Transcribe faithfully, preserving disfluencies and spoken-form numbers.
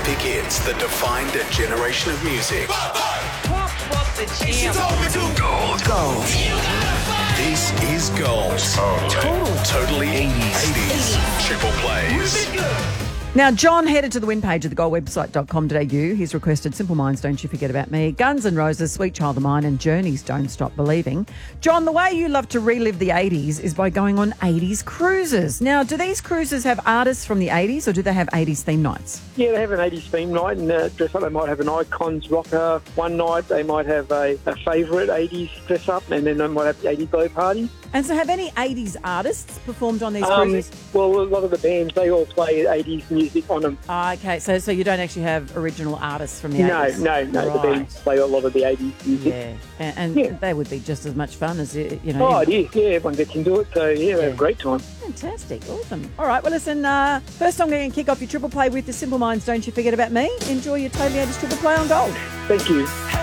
epic hits that defined a generation of music. Pop, pop the jam. Gold. Gold. This is Gold. Total, totally eighties. eighties. Triple plays. Now, John headed to the win page of the gold website dot com dot a u. He's requested Simple Minds, Don't You Forget About Me, Guns N' Roses, Sweet Child of Mine, and Journey's Don't Stop Believing. John, the way you love to relive the eighties is by going on eighties cruises. Now, do these cruises have artists from the eighties or do they have eighties theme nights? Yeah, they have an eighties theme night, and uh, dress up. They might have an Icons rocker one night. They might have a, a favourite eighties dress up, and then they might have the eighties blow party. And so have any eighties artists performed on these Um, cruises? well, a lot of the bands, they all play eighties music on them. Ah, okay, so so you don't actually have original artists from the No, eighties? no, no. The Right. bands play a lot of the eighties music. Yeah, and, and Yeah. they would be just as much fun as, you you know. Oh, you- it is. Yeah, everyone gets into it. So, yeah, they have a great time. Fantastic, awesome. All right, well, listen, uh, first I'm going to kick off your triple play with the Simple Minds, Don't You Forget About Me. Enjoy your Totally eighties triple play on Gold. Thank you.